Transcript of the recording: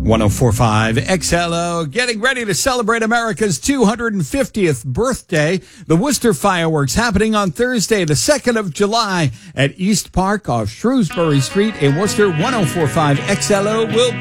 1045 XLO, getting ready to celebrate America's 250th birthday. The Worcester fireworks happening on Thursday, the 2nd of July at East Park off Shrewsbury Street in Worcester. 1045 XLO will